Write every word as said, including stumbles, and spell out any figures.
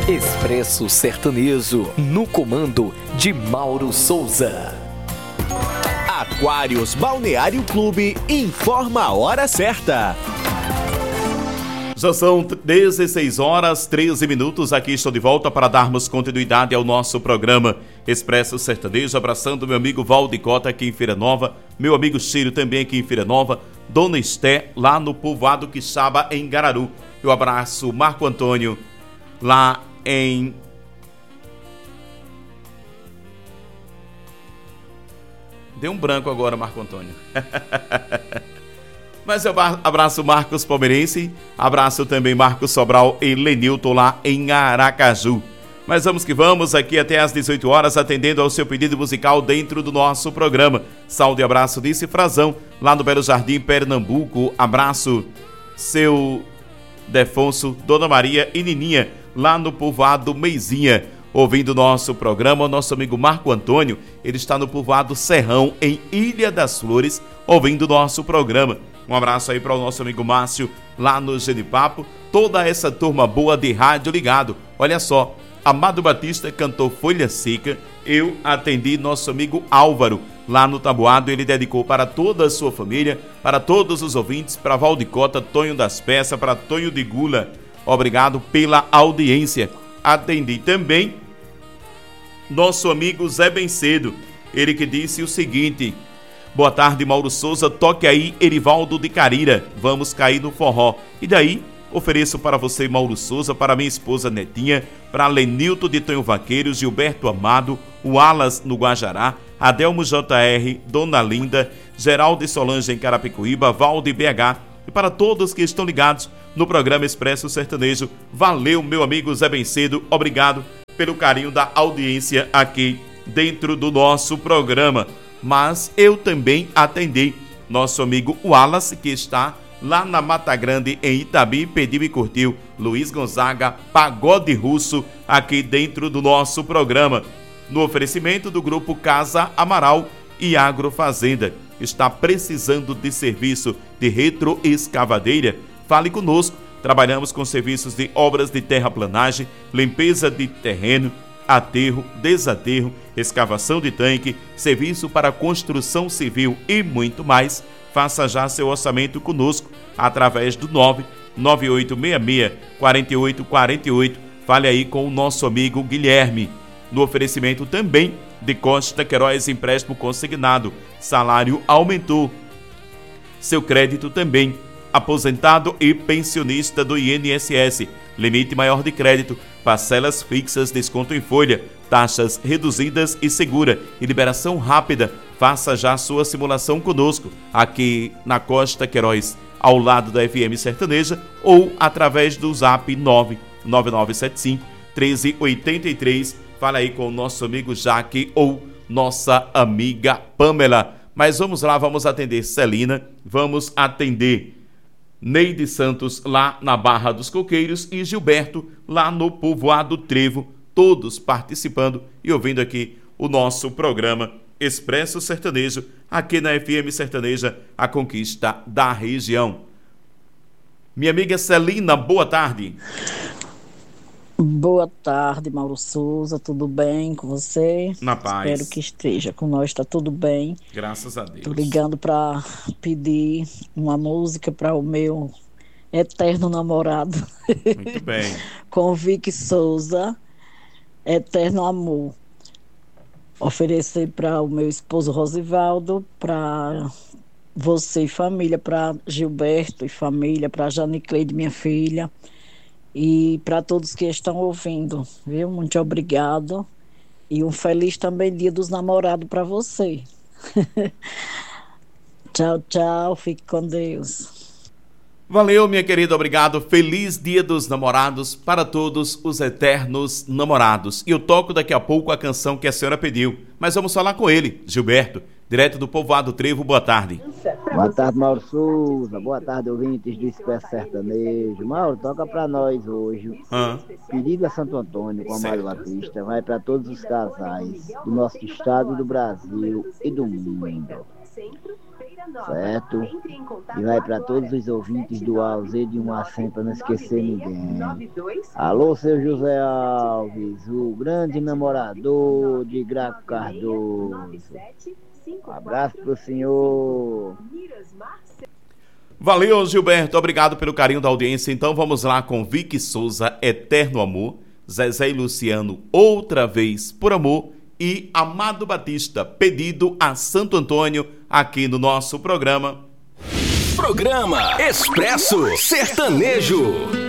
Expresso Sertanejo, no comando de Mauro Souza. Aquários Balneário Clube informa a hora certa. Já são dezesseis horas, treze minutos. Aqui estou de volta para darmos continuidade ao nosso programa Expresso Sertanejo. Abraçando meu amigo Valdicota aqui em Feira Nova, meu amigo Círio também aqui em Feira Nova, Dona Esté lá no povoado Quixaba em Gararu. Eu abraço Marco Antônio lá em... Deu um branco agora, Marco Antônio. Mas eu abraço Marcos Palmeirense, abraço também Marcos Sobral e Lenilton lá em Aracaju. Mas vamos que vamos, aqui até às dezoito horas, atendendo ao seu pedido musical dentro do nosso programa. Saúde e abraço de Cifrazão, lá no Belo Jardim, Pernambuco. Abraço, seu Defonso, Dona Maria e Nininha, lá no povoado Meizinha, ouvindo o nosso programa. O nosso amigo Marco Antônio, ele está no povoado Serrão, em Ilha das Flores, ouvindo o nosso programa. Um abraço aí para o nosso amigo Márcio, lá no Genipapo. Toda essa turma boa de rádio ligado. Olha só, Amado Batista cantou Folha Seca. Eu atendi nosso amigo Álvaro, lá no Tabuado. Ele dedicou para toda a sua família, para todos os ouvintes, para Valdicota, Tonho das Peças, para Tonho de Gula. Obrigado pela audiência. Atendi também nosso amigo Zé Bencedo. Ele que disse o seguinte: boa tarde, Mauro Souza, toque aí Erivaldo de Carira, vamos cair no forró. E daí, ofereço para você, Mauro Souza, para minha esposa Netinha, para Lenilton de Tonho Vaqueiro, Gilberto Amado, o Alas no Guajará, Adelmo J R, Dona Linda, Geraldo e Solange em Carapicuíba, Valde B H, e para todos que estão ligados no programa Expresso Sertanejo. Valeu, meu amigo Zé Bencedo, obrigado pelo carinho da audiência aqui dentro do nosso programa. Mas eu também atendi nosso amigo Wallace, que está lá na Mata Grande, em Itabi, pediu e curtiu Luiz Gonzaga, Pagode Russo, aqui dentro do nosso programa. No oferecimento do grupo Casa Amaral e Agrofazenda. Está precisando de serviço de retroescavadeira? Fale conosco. Trabalhamos com serviços de obras de terraplanagem, limpeza de terreno, aterro, desaterro, escavação de tanque, serviço para construção civil e muito mais. Faça já seu orçamento conosco através do nove nove oito seis seis, quatro oito quatro oito. Fale aí com o nosso amigo Guilherme. No oferecimento também de Costa Queiroz Empréstimo Consignado. Salário aumentou. Seu crédito também. Aposentado e pensionista do I N S S. Limite maior de crédito, parcelas fixas, desconto em folha, taxas reduzidas e segura e liberação rápida. Faça já sua simulação conosco aqui na Costa Queiroz, ao lado da F M Sertaneja, ou através do zap nove nove nove sete cinco, um três oito três. Fala aí com o nosso amigo Jaque ou nossa amiga Pamela. Mas vamos lá, vamos atender Celina, vamos atender Neide Santos lá na Barra dos Coqueiros e Gilberto lá no povoado Trevo, todos participando e ouvindo aqui o nosso programa Expresso Sertanejo, aqui na F M Sertaneja, a conquista da região. Minha amiga Celina, boa tarde. Boa tarde, Mauro Souza, tudo bem com você? Na paz. Espero que esteja com nós, está tudo bem. Graças a Deus. Estou ligando para pedir uma música para o meu eterno namorado. Muito bem. Com Vicky Souza, Eterno Amor. Oferecer para o meu esposo Rosivaldo, para você e família, para Gilberto e família, para Janicleide, minha filha, e para todos que estão ouvindo, viu? Muito obrigado. E um feliz também Dia dos Namorados para você. Tchau, tchau. Fique com Deus. Valeu, minha querida, obrigado. Feliz Dia dos Namorados para todos os eternos namorados. E eu toco daqui a pouco a canção que a senhora pediu. Mas vamos falar com ele, Gilberto, direto do povoado Trevo. Boa tarde. Boa tarde, Mauro Souza. Boa tarde, ouvintes do Expresso Sertanejo. Mauro, toca pra nós hoje. Ah. Pedido a Santo Antônio com a Mário Batista. Vai para todos os casais do nosso estado, do Brasil e do mundo. certo? E vai para todos os ouvintes do Alzê de uma cem para não esquecer ninguém. Alô, seu José Alves, o grande namorador de Graco Cardoso. Um abraço pro senhor. Valeu, Gilberto, obrigado pelo carinho da audiência. Então vamos lá com Vicky Souza, Eterno Amor, Zezé e Luciano, Outra Vez por Amor, e Amado Batista, Pedido a Santo Antônio, aqui no nosso programa. Programa Expresso Sertanejo.